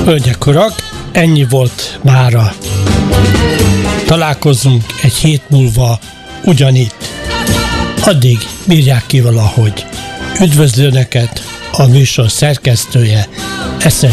Hölgyek, urak, ennyi volt mára. Találkozzunk egy hét múlva ugyanitt. Addig bírják ki valahogy. Üdvözlő neked a műsor szerkesztője, Eszes